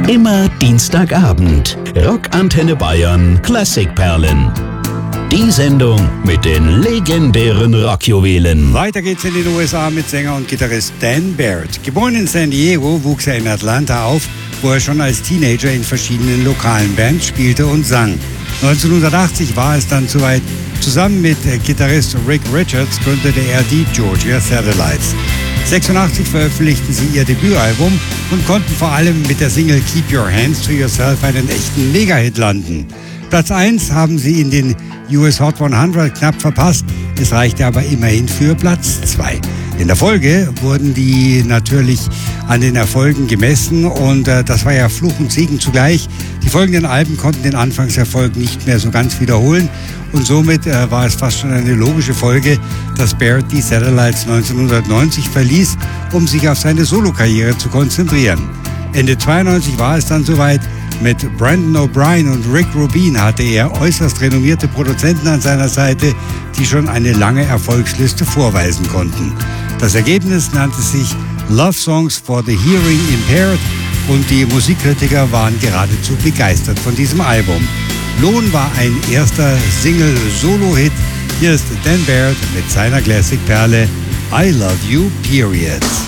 Immer Dienstagabend. Rockantenne Bayern Klassikperlen. Die Sendung mit den legendären Rockjuwelen. Weiter geht's in den USA mit Sänger und Gitarrist Dan Barrett. Geboren in San Diego, wuchs er in Atlanta auf, wo er schon als Teenager in verschiedenen lokalen Bands spielte und sang. 1980 war es dann soweit. Zusammen mit Gitarrist Rick Richards gründete er die Georgia Satellites. 1986 veröffentlichten sie ihr Debütalbum und konnten vor allem mit der Single Keep Your Hands to Yourself einen echten Mega-Hit landen. Platz 1 haben sie in den US Hot 100 knapp verpasst, es reichte aber immerhin für Platz 2. In der Folge wurden die natürlich an den Erfolgen gemessen und das war ja Fluch und Segen zugleich. Die folgenden Alben konnten den Anfangserfolg nicht mehr so ganz wiederholen und somit war es fast schon eine logische Folge, dass Barrett die Satellites 1990 verließ, um sich auf seine Solokarriere zu konzentrieren. Ende 92 war es dann soweit. Mit Brandon O'Brien und Rick Rubin hatte er äußerst renommierte Produzenten an seiner Seite, die schon eine lange Erfolgsliste vorweisen konnten. Das Ergebnis nannte sich Love Songs for the Hearing Impaired und die Musikkritiker waren geradezu begeistert von diesem Album. Lohn war ein erster Single-Solo-Hit. Hier ist Dan Barrett mit seiner Classic-Perle I Love You, Period.